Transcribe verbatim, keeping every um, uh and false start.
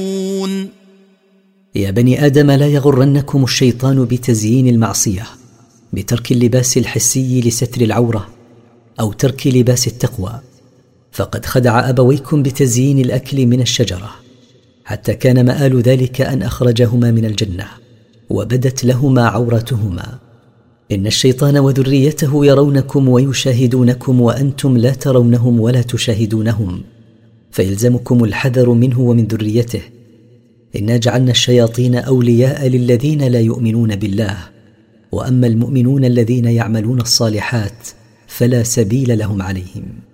يا بني آدم لا يغرنكم الشيطان بتزيين المعصية بترك اللباس الحسي لستر العورة أو ترك لباس التقوى، فقد خدع أبويكم بتزيين الأكل من الشجرة حتى كان مآل ذلك أن أخرجهما من الجنة وبدت لهما عورتهما. إن الشيطان وذريته يرونكم ويشاهدونكم وأنتم لا ترونهم ولا تشاهدونهم، فيلزمكم الحذر منه ومن ذريته. إنا جعلنا الشياطين أولياء للذين لا يؤمنون بالله، وأما المؤمنون الذين يعملون الصالحات فلا سبيل لهم عليهم.